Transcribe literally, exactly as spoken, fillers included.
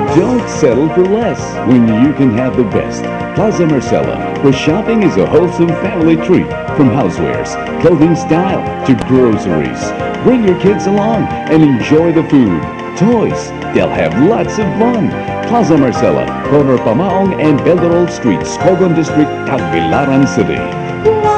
Don't settle for less when you can have the best. Plaza Marcella, where shopping is a wholesome family treat. From housewares, clothing style, to groceries. Bring your kids along and enjoy the food. Toys, they'll have lots of fun. Plaza Marcella, corner Pamaong and Belderol Streets, Cogon District, Tagbilaran City.